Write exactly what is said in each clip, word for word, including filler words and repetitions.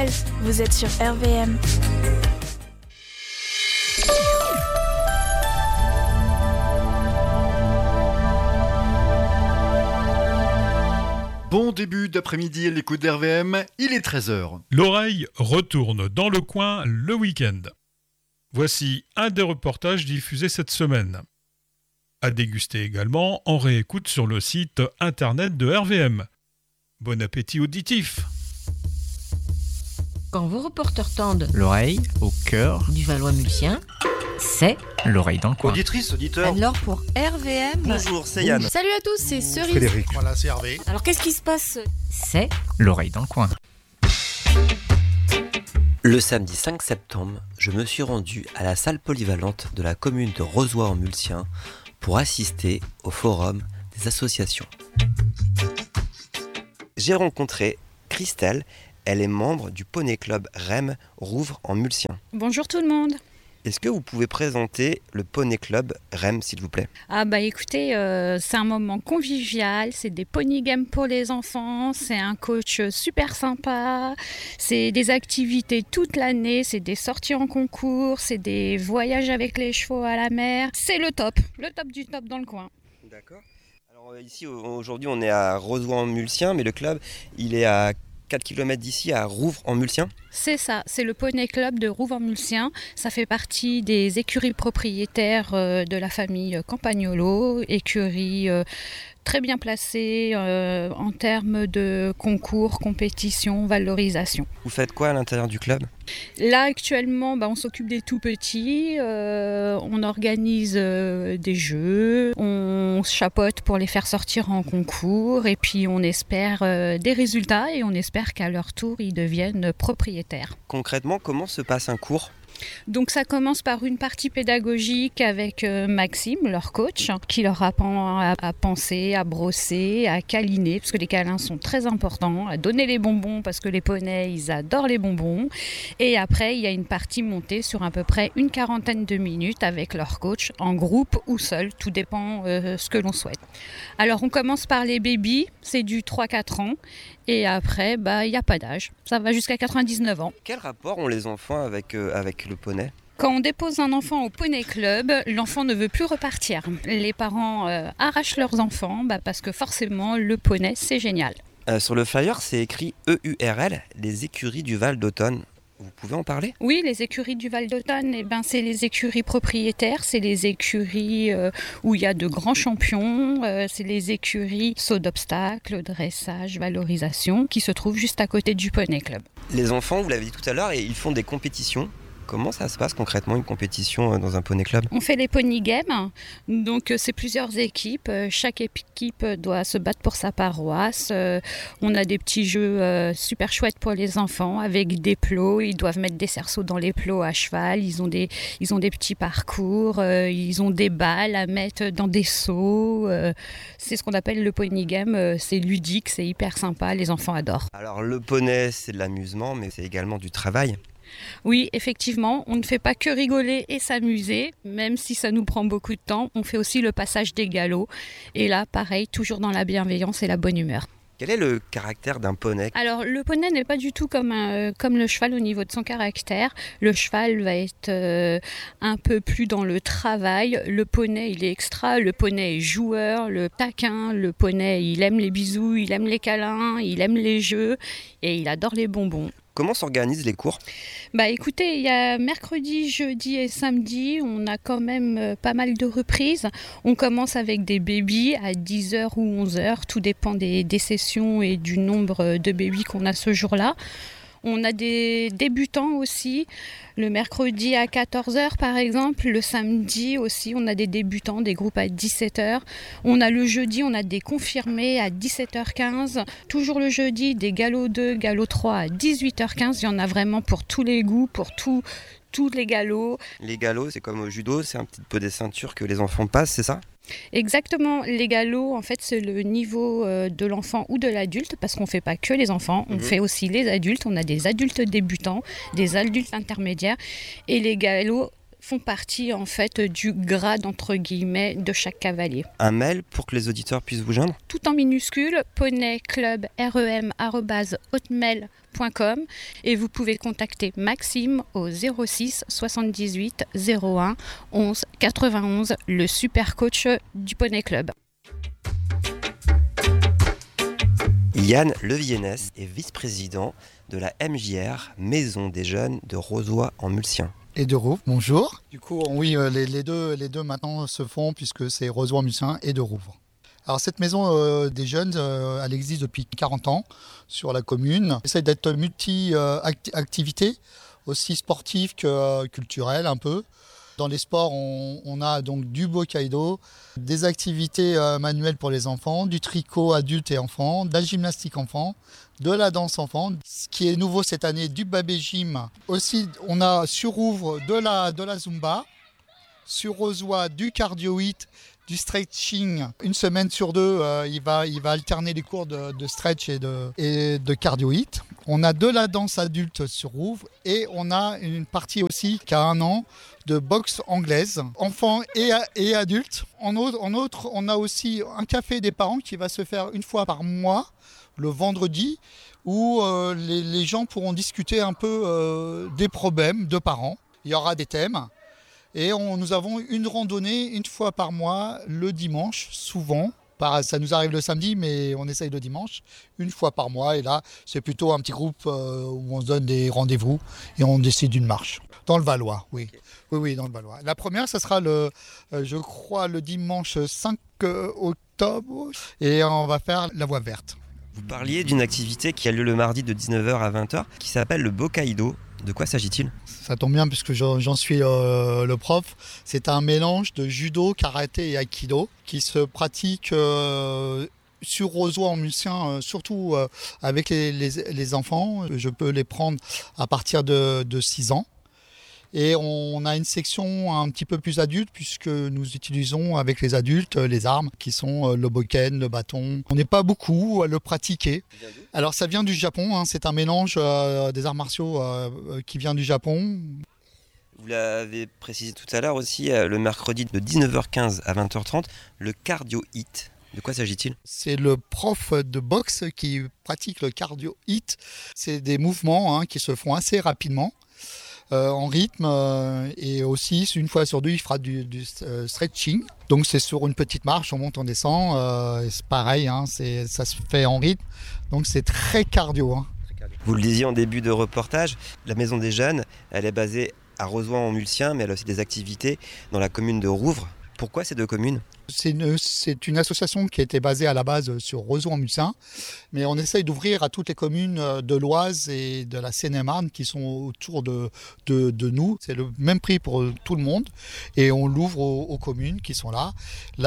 treize, vous êtes sur R V M. Bon début d'après-midi à l'écoute d'R V M, il est treize heures. L'oreille retourne dans le coin le week-end. Voici un des reportages diffusés cette semaine. À déguster également en réécoute sur le site internet de R V M. Bon appétit auditif. Quand vos reporters tendent l'oreille au cœur du Valois-Mulcien, c'est l'oreille dans le coin. Auditrice, auditeur. Alors pour R V M... Bonjour, c'est Yann. Salut à tous, c'est Cerise. Frédéric. Voilà, c'est Hervé. Alors qu'est-ce qui se passe ? C'est l'oreille dans le coin. Le samedi cinq septembre, je me suis rendu à la salle polyvalente de la commune de Rozoy-en-Mulcien pour assister au forum des associations. J'ai rencontré Christelle, elle est membre du Poney Club R E M Rouvres en Mulcien. Bonjour tout le monde. Est-ce que vous pouvez présenter le Poney Club R E M s'il vous plaît ? Ah bah écoutez, euh, c'est un moment convivial, c'est des pony games pour les enfants, c'est un coach super sympa, c'est des activités toute l'année, c'est des sorties en concours, c'est des voyages avec les chevaux à la mer, c'est le top, le top du top dans le coin. D'accord. Alors ici aujourd'hui on est à Rozoy-en-Mulcien, mais le club il est à quatre kilomètres d'ici, à Rouvres-en-Mulcien. C'est ça, c'est le Poney Club de Rouvres-en-Mulcien. Ça fait partie des écuries propriétaires de la famille Campagnolo, écuries très bien placées euh, en termes de concours, compétition, valorisation. Vous faites quoi à l'intérieur du club ? Là actuellement, bah, on s'occupe des tout petits, euh, on organise euh, des jeux, on chapeaute pour les faire sortir en concours et puis on espère euh, des résultats et on espère qu'à leur tour ils deviennent propriétaires. Concrètement, comment se passe un cours ? Donc ça commence par une partie pédagogique avec euh, Maxime, leur coach, qui leur apprend à, à penser, à brosser, à câliner, parce que les câlins sont très importants, à donner les bonbons, parce que les poneys, ils adorent les bonbons. Et après, il y a une partie montée sur à peu près une quarantaine de minutes avec leur coach, en groupe ou seul, tout dépend euh, ce que l'on souhaite. Alors on commence par les bébés, c'est du trois à quatre ans. Et après, bah, il n'y a pas d'âge. Ça va jusqu'à quatre-vingt-dix-neuf ans. Quel rapport ont les enfants avec, euh, avec le poney ? Quand on dépose un enfant au Poney Club, l'enfant ne veut plus repartir. Les parents euh, arrachent leurs enfants bah, parce que forcément, le poney, c'est génial. Euh, sur le flyer, c'est écrit E U R L, les écuries du Val d'Automne. Vous pouvez en parler ? Oui, les écuries du Val d'Automne, eh ben, c'est les écuries propriétaires, c'est les écuries euh, où il y a de grands champions, euh, c'est les écuries saut d'obstacles, dressage, valorisation, qui se trouvent juste à côté du Poney Club. Les enfants, vous l'avez dit tout à l'heure, ils font des compétitions. Comment ça se passe concrètement une compétition dans un poney club ? On fait les pony games, donc c'est plusieurs équipes. Chaque équipe doit se battre pour sa paroisse. On a des petits jeux super chouettes pour les enfants avec des plots. Ils doivent mettre des cerceaux dans les plots à cheval. Ils ont des, ils ont des petits parcours. Ils ont des balles à mettre dans des seaux. C'est ce qu'on appelle le pony game. C'est ludique, c'est hyper sympa. Les enfants adorent. Alors le poney, c'est de l'amusement, mais c'est également du travail. Oui, effectivement, on ne fait pas que rigoler et s'amuser, même si ça nous prend beaucoup de temps. On fait aussi le passage des galops. Et là, pareil, toujours dans la bienveillance et la bonne humeur. Quel est le caractère d'un poney ? Alors, le poney n'est pas du tout comme, un, comme le cheval au niveau de son caractère. Le cheval va être euh, un peu plus dans le travail. Le poney, il est extra. Le poney est joueur, le taquin. Le poney, il aime les bisous, il aime les câlins, il aime les jeux et il adore les bonbons. Comment s'organisent les cours ? Bah écoutez, il y a mercredi, jeudi et samedi, on a quand même pas mal de reprises. On commence avec des bébés à dix heures ou onze heures, tout dépend des, des sessions et du nombre de bébés qu'on a ce jour-là. On a des débutants aussi, le mercredi à quatorze heures par exemple, le samedi aussi on a des débutants, des groupes à dix-sept heures. On a le jeudi, on a des confirmés à dix-sept heures quinze. Toujours le jeudi, des galops deux, galops trois à dix-huit heures quinze. Il y en a vraiment pour tous les goûts, pour tout, tous les galops. Les galops, c'est comme au judo, c'est un petit peu des ceintures que les enfants passent, c'est ça ? Exactement, les galops, en fait, c'est le niveau de l'enfant ou de l'adulte, parce qu'on ne fait pas que les enfants, on mmh. fait aussi les adultes. On a des adultes débutants, des adultes intermédiaires, et les galops font partie en fait du grade entre guillemets de chaque cavalier. Un mail pour que les auditeurs puissent vous joindre ? Tout en minuscule, poneyclubrem arobase hotmail point com et vous pouvez contacter Maxime au zéro six soixante-dix-huit zéro un onze quatre-vingt-onze, le super coach du Poney Club. Yann Levienès est vice-président de la M J R, Maison des Jeunes de Rozoy en Mulcien. Et de Rouvres, bonjour. Du coup, oui, les, les, deux, les deux maintenant se font puisque c'est Rozoy en Mulcien et de Rouvres. Alors cette maison euh, des jeunes, euh, elle existe depuis quarante ans sur la commune. Elle essaie d'être multi-activités, euh, aussi sportives que euh, culturelles un peu. Dans les sports, on, on a donc du bokaido, des activités euh, manuelles pour les enfants, du tricot adultes et enfants, de la gymnastique enfant, de la danse enfant. Ce qui est nouveau cette année, du babé gym. Aussi, on a sur Rouvres de la, de la zumba, sur Rozoy du cardio hit, du stretching. Une semaine sur deux, euh, il, va, il va alterner les cours de, de stretch et de, et de cardio hit. On a de la danse adulte sur Rouvres et on a une partie aussi qui a un an de boxe anglaise, enfants et, et adultes. En autre, en autre, on a aussi un café des parents qui va se faire une fois par mois, le vendredi, où euh, les, les gens pourront discuter un peu euh, des problèmes de parents. Il y aura des thèmes. Et on, nous avons une randonnée une fois par mois, le dimanche, souvent. Ça nous arrive le samedi, mais on essaye le dimanche, une fois par mois. Et là, c'est plutôt un petit groupe euh, où on se donne des rendez-vous et on décide d'une marche. Dans le Valois, oui. Oui, oui, dans le Valois. La première, ça sera, le, euh, je crois, le dimanche cinq octobre. Et on va faire la Voie Verte. Vous parliez d'une activité qui a lieu le mardi de dix-neuf heures à vingt heures, qui s'appelle le bokaido. De quoi s'agit-il ? Ça tombe bien puisque j'en suis euh, le prof. C'est un mélange de judo, karaté et aikido qui se pratique euh, sur Rozoy en Mulcien, euh, surtout euh, avec les, les, les enfants. Je peux les prendre à partir de, de six ans. Et on a une section un petit peu plus adulte puisque nous utilisons avec les adultes les armes qui sont le bokken, le bâton. On n'est pas beaucoup à le pratiquer. Alors ça vient du Japon, hein, c'est un mélange euh, des arts martiaux euh, qui vient du Japon. Vous l'avez précisé tout à l'heure aussi, le mercredi de dix-neuf heures quinze à vingt heures trente, le cardio hit. De quoi s'agit-il ? C'est le prof de boxe qui pratique le cardio hit. C'est des mouvements hein, qui se font assez rapidement. Euh, en rythme euh, et aussi une fois sur deux il fera du, du euh, stretching, donc c'est sur une petite marche, on monte, on descend, euh, c'est pareil, hein, c'est, ça se fait en rythme, donc c'est très cardio, hein. Vous le disiez en début de reportage, la Maison des Jeunes, elle est basée à Rozoy en Mulcien, mais elle a aussi des activités dans la commune de Rouvres. Pourquoi ces deux communes ? C'est une, c'est une association qui a été basée à la base sur Rozoy en Mulcien, mais on essaye d'ouvrir à toutes les communes de l'Oise et de la Seine-et-Marne qui sont autour de, de, de nous. C'est le même prix pour tout le monde et on l'ouvre aux, aux communes qui sont là.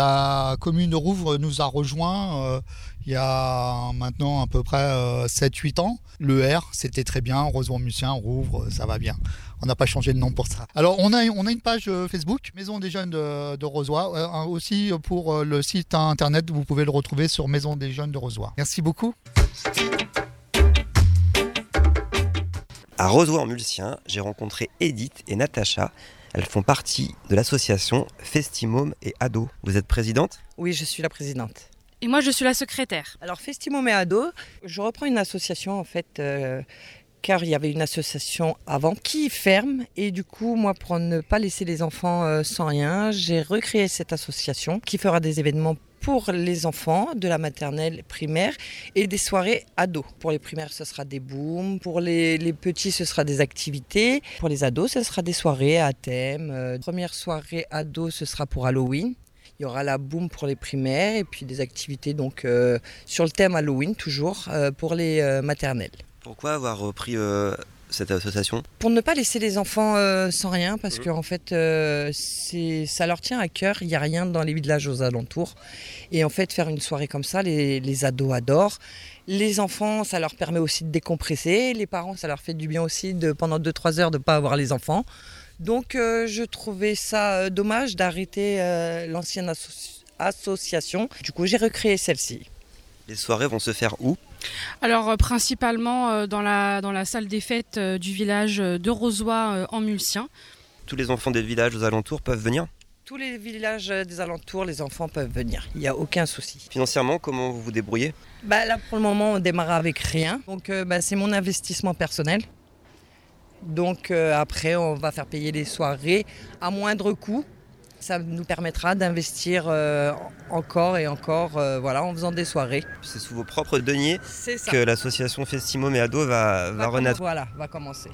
La commune de Rouvres nous a rejoints euh, il y a maintenant à peu près euh, sept huit ans. Le R, c'était très bien, Rozoy en Mulcien, Rouvres, ça va bien. On n'a pas changé de nom pour ça. Alors on a, on a une page Facebook, Maison des Jeunes de, de Rozoy, euh, aussi pour le site internet, vous pouvez le retrouver sur Maison des Jeunes de Rozoy. Merci beaucoup. À Rozoy en Mulcien, j'ai rencontré Edith et Natacha. Elles font partie de l'association Festimôme et Ados. Vous êtes présidente ? Oui, je suis la présidente. Et moi, je suis la secrétaire. Alors, Festimôme et Ados, je reprends une association en fait... Euh, car il y avait une association avant qui ferme et du coup moi pour ne pas laisser les enfants euh, sans rien, j'ai recréé cette association qui fera des événements pour les enfants de la maternelle primaire et des soirées ados. Pour les primaires ce sera des booms, pour les, les petits ce sera des activités, pour les ados ce sera des soirées à thème. Euh, première soirée ados ce sera pour Halloween. Il y aura la boom pour les primaires et puis des activités donc euh, sur le thème Halloween toujours euh, pour les euh, maternelles. Pourquoi avoir repris euh, cette association ? Pour ne pas laisser les enfants euh, sans rien, parce mmh. qu'en fait, euh, c'est, ça leur tient à cœur. Il n'y a rien dans les villages aux alentours. Et en fait, faire une soirée comme ça, les, les ados adorent. Les enfants, ça leur permet aussi de décompresser. Les parents, ça leur fait du bien aussi de, pendant deux trois heures de ne pas avoir les enfants. Donc, euh, je trouvais ça euh, dommage d'arrêter euh, l'ancienne asso- association. Du coup, j'ai recréé celle-ci. Les soirées vont se faire où ? Alors euh, principalement euh, dans, la, dans la salle des fêtes euh, du village de Rozoy euh, en Mulcien. tous les enfants des villages aux alentours peuvent venir ? Tous les villages des alentours, les enfants peuvent venir, il n'y a aucun souci. Financièrement, comment vous vous débrouillez ? Bah, là, pour le moment, on démarre avec rien. Donc, euh, bah, c'est mon investissement personnel. Donc, euh, après, on va faire payer les soirées à moindre coût. Ça nous permettra d'investir euh, encore et encore euh, voilà, en faisant des soirées. C'est sous vos propres deniers que l'association Festimo Meado va, va, va renaître. Voilà, va commencer.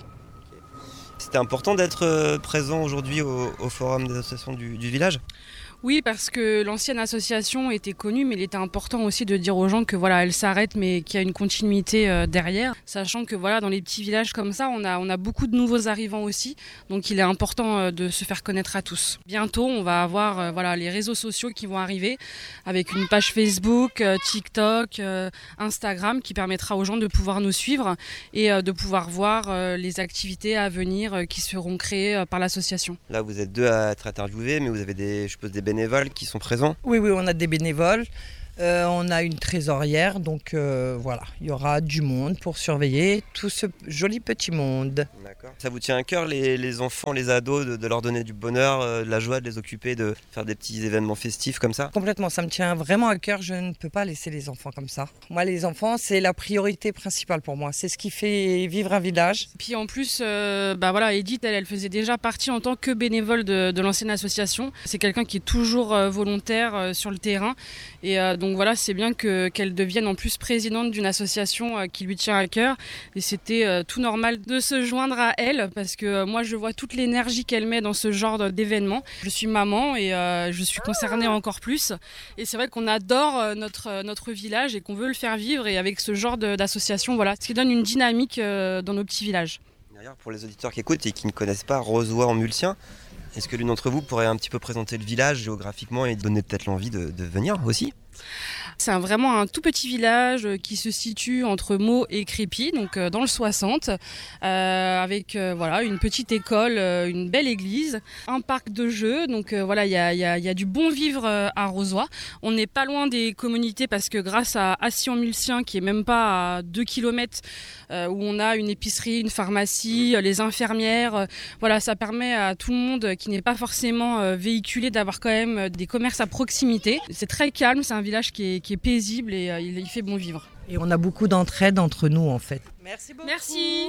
C'était important d'être présent aujourd'hui au, au forum des associations du, du village ? Oui, parce que l'ancienne association était connue, mais il était important aussi de dire aux gens que voilà, elle s'arrête, mais qu'il y a une continuité euh, derrière. Sachant que voilà, dans les petits villages comme ça, on a, on a beaucoup de nouveaux arrivants aussi. Donc il est important euh, de se faire connaître à tous. Bientôt, on va avoir euh, voilà, les réseaux sociaux qui vont arriver avec une page Facebook, euh, TikTok, euh, Instagram qui permettra aux gens de pouvoir nous suivre et euh, de pouvoir voir euh, les activités à venir euh, qui seront créées euh, par l'association. Là, vous êtes deux à être interviewés, mais vous avez des, je suppose, des bénévoles qui sont présents ? Oui, oui, on a des bénévoles. Euh, on a une trésorière, donc euh, voilà, il y aura du monde pour surveiller tout ce joli petit monde. D'accord. Ça vous tient à cœur, les, les enfants, les ados, de, de leur donner du bonheur, euh, de la joie, de les occuper, de faire des petits événements festifs comme ça ? Complètement, ça me tient vraiment à cœur, je ne peux pas laisser les enfants comme ça. Moi, les enfants, c'est la priorité principale pour moi, c'est ce qui fait vivre un village. Puis en plus, euh, bah voilà, Edith, elle, elle faisait déjà partie en tant que bénévole de, de l'ancienne association. C'est quelqu'un qui est toujours euh, volontaire euh, sur le terrain et euh, donc voilà, c'est bien que, qu'elle devienne en plus présidente d'une association euh, qui lui tient à cœur. Et c'était euh, tout normal de se joindre à elle parce que euh, moi je vois toute l'énergie qu'elle met dans ce genre d'événement. Je suis maman et euh, je suis concernée encore plus. Et c'est vrai qu'on adore euh, notre, notre village et qu'on veut le faire vivre et avec ce genre de, d'association, voilà, ce qui donne une dynamique euh, dans nos petits villages. D'ailleurs, pour les auditeurs qui écoutent et qui ne connaissent pas Rozoy en Mulcien, est-ce que l'une d'entre vous pourrait un petit peu présenter le village géographiquement et donner peut-être l'envie de, de venir aussi ? C'est un, vraiment un tout petit village qui se situe entre Meaux et Crépy, donc euh, dans le soixante, euh, avec euh, voilà, une petite école, euh, une belle église, un parc de jeux. Donc euh, voilà, il y a, y a, y a du bon vivre euh, à Rozoy. On n'est pas loin des communautés parce que grâce à Assy-en-Mulcien, qui est même pas à deux kilomètres, euh, où on a une épicerie, une pharmacie, euh, les infirmières, euh, voilà, ça permet à tout le monde qui n'est pas forcément euh, véhiculé d'avoir quand même euh, des commerces à proximité. C'est très calme, c'est un village qui est qui est paisible et euh, il, il fait bon vivre. Et on a beaucoup d'entraide entre nous en fait. Merci beaucoup. Merci.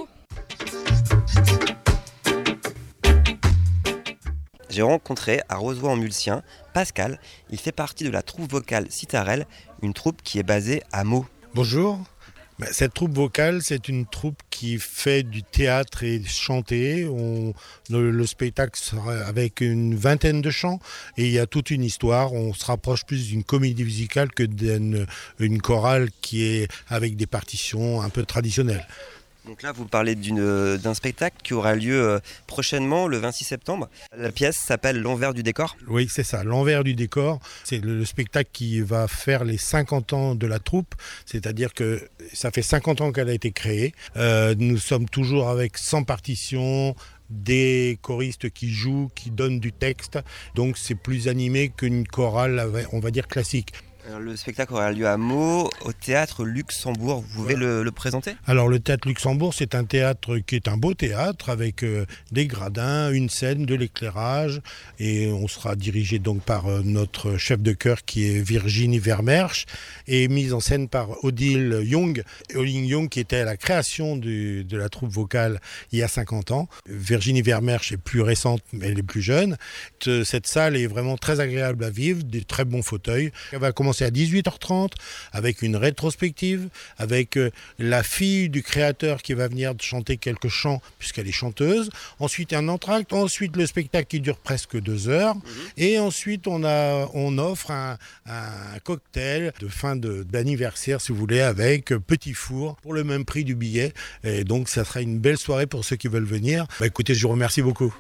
J'ai rencontré à Rozoy en Mulcien Pascal. Il fait partie de la troupe vocale Citarelle, une troupe qui est basée à Meaux. Bonjour. Cette troupe vocale, c'est une troupe qui fait du théâtre et chanter. On, le, le spectacle sera avec une vingtaine de chants et il y a toute une histoire. On se rapproche plus d'une comédie musicale que d'une une chorale qui est avec des partitions un peu traditionnelles. Donc là, vous parlez d'une, d'un spectacle qui aura lieu prochainement, le vingt-six septembre. La pièce s'appelle L'envers du décor. Oui, c'est ça, L'envers du décor. C'est le, le spectacle qui va faire les cinquante ans de la troupe. C'est-à-dire que ça fait cinquante ans qu'elle a été créée. Euh, nous sommes toujours avec cent partitions, des choristes qui jouent, qui donnent du texte. Donc c'est plus animé qu'une chorale, on va dire, classique. Alors, le spectacle aura lieu à Meaux, au théâtre Luxembourg. Vous pouvez le, le présenter ? Alors le théâtre Luxembourg, c'est un théâtre qui est un beau théâtre avec euh, des gradins, une scène, de l'éclairage. Et on sera dirigé donc par euh, notre chef de chœur qui est Virginie Vermersch et mise en scène par Odile Young. Odile Young qui était à la création du, de la troupe vocale il y a cinquante ans. Virginie Vermersch est plus récente, mais elle est plus jeune. Cette salle est vraiment très agréable à vivre, des très bons fauteuils. Elle va commencer à dix-huit heures trente avec une rétrospective, avec euh, la fille du créateur qui va venir chanter quelques chants puisqu'elle est chanteuse. Ensuite un entracte, ensuite le spectacle qui dure presque deux heures. Mmh. Et ensuite on, a, on offre un, un cocktail de fin de, d'anniversaire si vous voulez avec petit four pour le même prix du billet. Et donc ça sera une belle soirée pour ceux qui veulent venir. Bah, écoutez, je vous remercie beaucoup.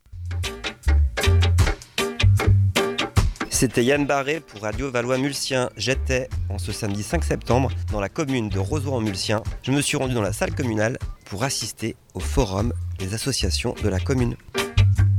C'était Yann Barré pour Radio Valois-Mulcien. J'étais en ce samedi cinq septembre dans la commune de Rozoy en Mulcien. Je me suis rendu dans la salle communale pour assister au forum des associations de la commune.